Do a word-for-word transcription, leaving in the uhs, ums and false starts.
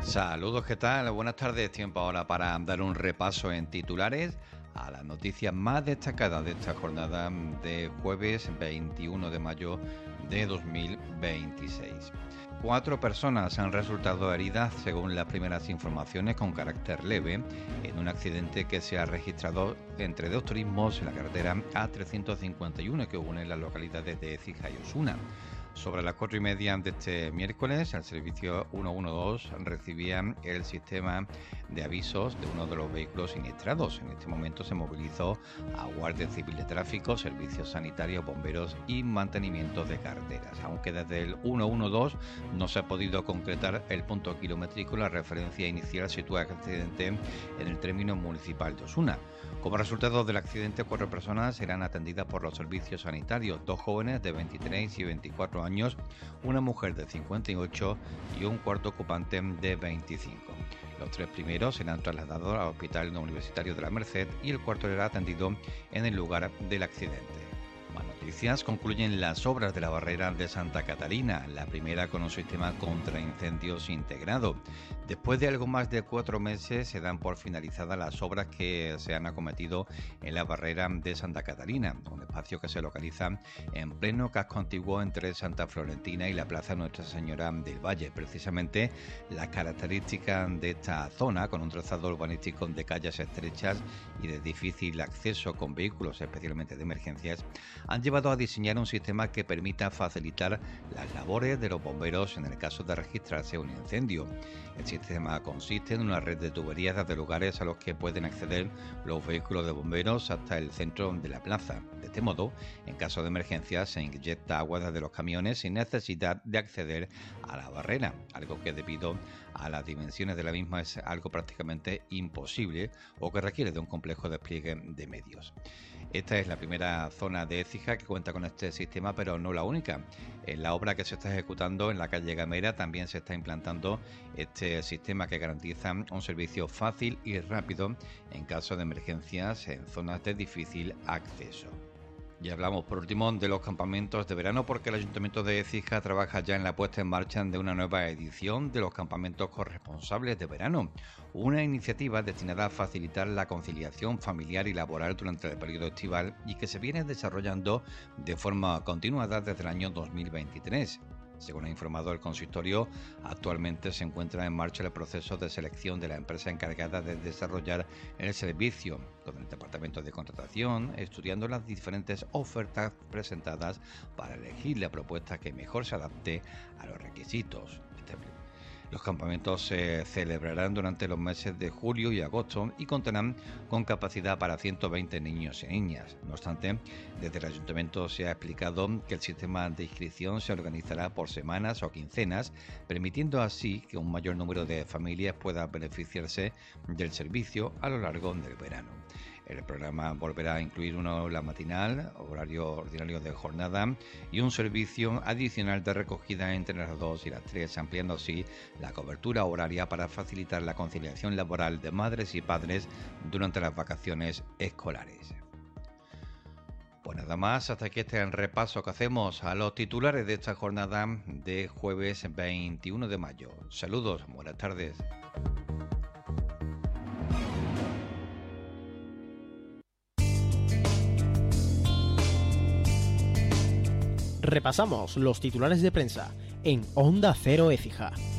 Saludos, ¿qué tal? Buenas tardes. Tiempo ahora para dar un repaso en titulares a las noticias más destacadas de esta jornada de jueves veintiuno de mayo de dos mil veintiséis. Cuatro personas han resultado heridas, según las primeras informaciones, con carácter leve, en un accidente que se ha registrado entre dos turismos en la carretera A trescientos cincuenta y uno que une las localidades de Écija y Osuna. Sobre las cuatro y media de este miércoles, el servicio ciento doce recibía el sistema de avisos de uno de los vehículos siniestrados. En este momento se movilizó a Guardia Civil de Tráfico, servicios sanitarios, bomberos y mantenimiento de carreteras. Aunque desde el ciento doce no se ha podido concretar el punto kilométrico, la referencia inicial sitúa el accidente en el término municipal de Osuna. Como resultado del accidente, cuatro personas serán atendidas por los servicios sanitarios, dos jóvenes de veintitrés y veinticuatro años, una mujer de cincuenta y ocho y un cuarto ocupante de veinticinco. Los tres primeros serán trasladados al Hospital Universitario de la Merced y el cuarto será atendido en el lugar del accidente. Más noticias: concluyen las obras de la barrera de Santa Catalina, la primera con un sistema contra incendios integrado. Después de algo más de cuatro meses se dan por finalizadas las obras que se han acometido en la barrera de Santa Catalina, un espacio que se localiza en pleno casco antiguo entre Santa Florentina y la Plaza Nuestra Señora del Valle. Precisamente las características de esta zona, con un trazado urbanístico de calles estrechas y de difícil acceso con vehículos, especialmente de emergencias, han llevado a diseñar un sistema que permita facilitar las labores de los bomberos en el caso de registrarse un incendio. El sistema consiste en una red de tuberías desde lugares a los que pueden acceder los vehículos de bomberos hasta el centro de la plaza. De este modo, en caso de emergencia, se inyecta agua desde los camiones sin necesidad de acceder a la barrera, algo que debido a las dimensiones de la misma es algo prácticamente imposible o que requiere de un complejo despliegue de medios. Esta es la primera zona de Écija que cuenta con este sistema, pero no la única. En la obra que se está ejecutando en la calle Gamera también se está implantando este sistema que garantiza un servicio fácil y rápido en caso de emergencias en zonas de difícil acceso. Y hablamos por último de los campamentos de verano, porque el Ayuntamiento de Écija trabaja ya en la puesta en marcha de una nueva edición de los campamentos corresponsables de verano, una iniciativa destinada a facilitar la conciliación familiar y laboral durante el periodo estival y que se viene desarrollando de forma continuada desde el año dos mil veintitrés. Según ha informado el consistorio, actualmente se encuentra en marcha el proceso de selección de la empresa encargada de desarrollar el servicio, con el Departamento de Contratación estudiando las diferentes ofertas presentadas para elegir la propuesta que mejor se adapte a los requisitos. Los campamentos se celebrarán durante los meses de julio y agosto y contarán con capacidad para ciento veinte niños y niñas. No obstante, desde el Ayuntamiento se ha explicado que el sistema de inscripción se organizará por semanas o quincenas, permitiendo así que un mayor número de familias pueda beneficiarse del servicio a lo largo del verano. El programa volverá a incluir una aula matinal, horario ordinario de jornada y un servicio adicional de recogida entre las dos y las tres, ampliando así la cobertura horaria para facilitar la conciliación laboral de madres y padres durante las vacaciones escolares. Pues nada más, hasta aquí este repaso que hacemos a los titulares de esta jornada de jueves veintiuno de mayo. Saludos, buenas tardes. Repasamos los titulares de prensa en Onda Cero Écija.